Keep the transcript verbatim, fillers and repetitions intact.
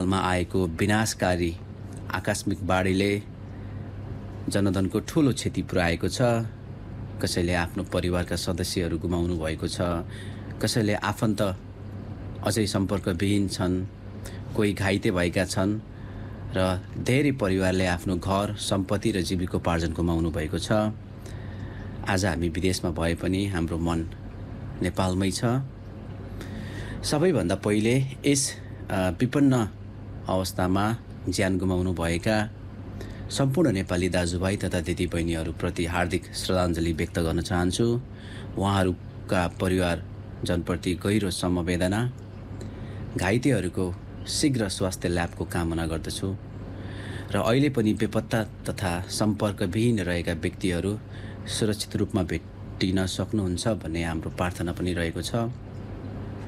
नेपालमा आएको विनाशकारी आकस्मिक बाढीले जनधनको ठुलो क्षति पुर्याएको छ। कसैले आफ्नो परिवारका सदस्यहरू गुमाउनु भएको छ, कसैले आफन्त अझै सम्पर्कविहीन छन्, कोही घाइते भएका छन् र धेरै परिवारले आफ्नो घर, सम्पत्ति र जीविकोपार्जन गुमाउनु भएको छ। आज हामी विदेशमा भए पनि हाम्रो मन नेपालमै छ। सबैभन्दा पहिले यस विपन्न अवस्थामा ज्यान गुमाउनु भएका सम्पूर्ण नेपाली दाजुभाइ तथा दिदीबहिनीहरूप्रति हार्दिक श्रद्धाञ्जली व्यक्त गर्न चाहन्छु। उहाँहरूका परिवारजनप्रति गहिरो समवेदना, घाइतेहरूको शीघ्र स्वास्थ्य लाभको कामना गर्दछु र अहिले पनि बेपत्ता तथा सम्पर्कविहीन रहेका व्यक्तिहरू सुरक्षित रूपमा भेटिन सक्नुहुन्छ भन्ने हाम्रो प्रार्थना पनि रहेको छ।